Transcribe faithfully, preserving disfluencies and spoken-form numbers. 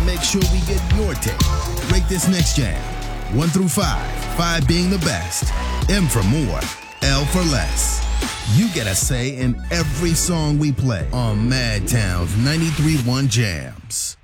make sure we get your take. Rate this next jam. One through five. Five being the best. M for more. L for less. You get a say in every song we play on Madtown's ninety-three point one Jams.